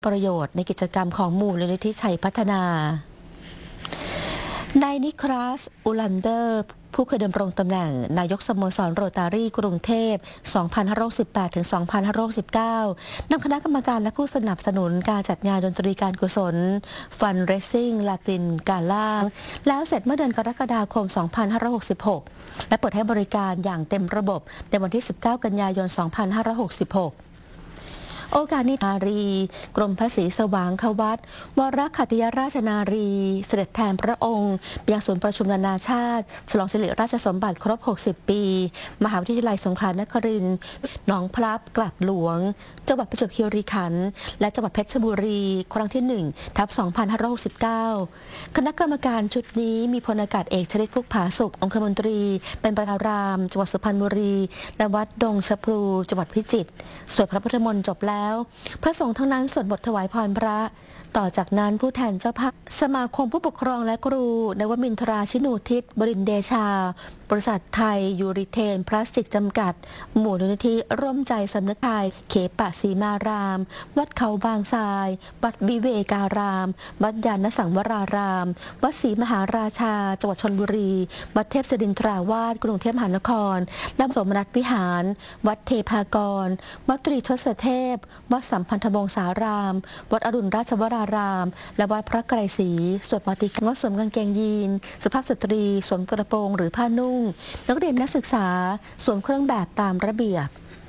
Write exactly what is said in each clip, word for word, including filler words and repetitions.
ประโยชน์ในกิจกรรมของมูลนิธิชัยพัฒนานายนิคลัส อูลันเดอร์ผู้เคยดำรงตำแหน่งนายกสโมสรโรตารี่กรุงเทพ สองพันห้าร้อยสิบแปด ถึง สองพันห้าร้อยสิบเก้า นำคณะกรรมการและผู้สนับสนุนการจัดงานดนตรีการกุศล Fundraising Latin Gala แล้วเสร็จเมื่อเดือนกรกฎาคม สองพันห้าร้อยหกสิบหก และเปิดให้บริการอย่างเต็มระบบในวันที่ สิบเก้า กันยายน สองพันห้าร้อยหกสิบหกโอกาสนี้นารีกรมพระศรีสว่างควัตรวรคัตยราชนารีเสด็จแทนพระองค์ยังศูนย์ประชุมนานาชาติฉลองสิริราชสมบัติครบหกสิบปีมหาวิทยาลัยสงขลานครินทร์หนองพลับกลัดหลวงจังหวัดประจวบคีรีขันธ์และจังหวัดเพชรบุรีครั้งที่หนึ่งทับสองพันห้าร้อยหกสิบเก้าคณะกรรมการชุดนี้มีพลอากาศเอกชลิตพุกผาสุของคมนตรีเป็นประธานรามจังหวัดสุพรรณบุรีณวัดดงชะพลูจังหวัดพิจิตรสวดพระพุทธมนต์จบแล้วพระสงฆ์ทั้งนั้นสวดบทถวายพรพระต่อจากนั้นผู้แทนเจ้าภาพสมาคมผู้ปกครองและครูนวมินทราชินูทิศบรินทร์เดชาบริษัทไทยยูริเทนพลาสติกจำกัดมูลนิธิร่วมใจสำนึกไทยเขปะศรีมารามวัดเขาบางทรายวัดวิเวการามวัดยานสังวรารามวัดศรีมหาราชาจังหวัดชลบุรีวัดเทพศิรินทราวาสกรุงเทพมหานครและสมนัตวิหารวัดเทพากรวัดตรีทศเทพวัดสัมพันธวงศารามวัดอรุณราชวรารามและวัดพระไกรศรีสวดมาติกาสวมกางเกงยีนสุภาพสตรีสวมกระโปรงหรือผ้านุ่งนักเรียนนักศึกษาสวมเครื่องแบบตามระเบียบ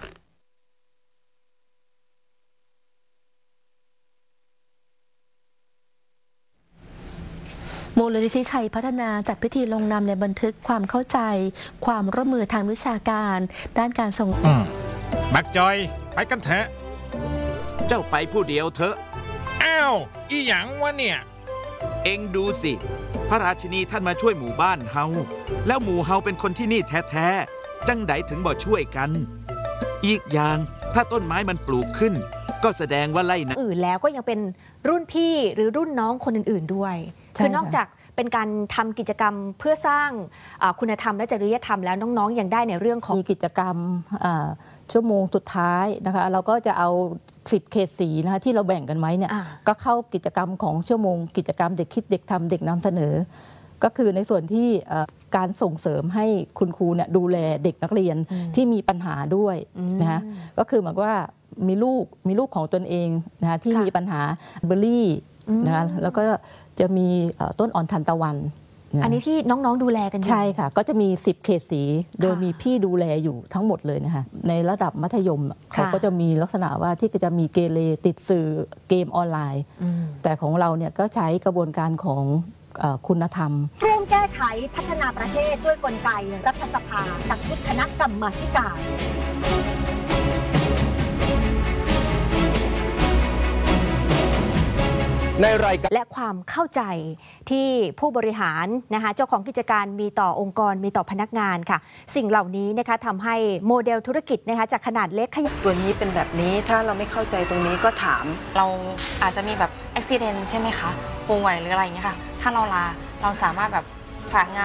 มูลนิธิชัยพัฒนาจัดพิธีลงนามในบันทึกความเข้าใจความร่วมมือทางวิชาการด้านการส่งบักจอยไปกันเถอะเจ้าไปผู้เดียวเถอะอ้าวอีหยังวะเนี่ยเอ็งดูสิพระราชินีท่านมาช่วยหมู่บ้านเฮาแล้วหมู่เฮาเป็นคนที่นี่แท้ๆจังไดถึงบ่ช่วยกันอีกอย่างถ้าต้นไม้มันปลูกขึ้นก็แสดงว่าไล่นะอื่นแล้วก็ยังเป็นรุ่นพี่หรือรุ่นน้องคนอื่นๆด้วยคือนอกจากเป็นการทำกิจกรรมเพื่อสร้างคุณธรรมและจริยธรรมแล้วน้องๆยังได้ในเรื่องของมีกิจกรรมชั่วโมงสุดท้ายนะคะเราก็จะเอาสิบเขตสีนะคะที่เราแบ่งกันไว้เนี่ยก็เข้ากิจกรรมของชั่วโมงกิจกรรมเด็กคิดเด็กทำเด็กนำเสนอก็คือในส่วนที่การส่งเสริมให้คุณครูเนี่ยดูแลเด็กนักเรียนที่มีปัญหาด้วยนะคะก็คือหมายว่ามีลูกมีลูกของตนเองนะคะที่มีปัญหาเบอร์รี่นะคะแล้วก็จะมีต้นอ่อนทันตะวันอันนี้ที่น้องๆดูแลกันใช่ค่ะก็จะมีสิบเขตสีโดยมีพี่ดูแลอยู่ทั้งหมดเลยนะคะในระดับมัธยมเขาก็จะมีลักษณะว่าที่จะมีเกเรติดสื่อเกมออนไลน์แต่ของเราเนี่ยก็ใช้กระบวนการของคุณธรรมร่วมแก้ไขพัฒนาประเทศด้วยกลไกรัฐสภาจากชุดคณะกรรมาธิการในรายการและความเข้าใจที่ผู้บริหารนะคะเจ้าของกิจการมีต่อองค์กรมีต่อพนักงานค่ะสิ่งเหล่านี้นะคะทำให้โมเดลธุรกิจนะคะจากขนาดเล็กขยายตัวนี้เป็นแบบนี้ถ้าเราไม่เข้าใจตรงนี้ก็ถามเราอาจจะมีแบบอุบัติเหตุใช่ไหมคะป่วยหรืออะไรอย่างเงี้ยค่ะถ้าเราลาเราสามารถแบบฝากงาน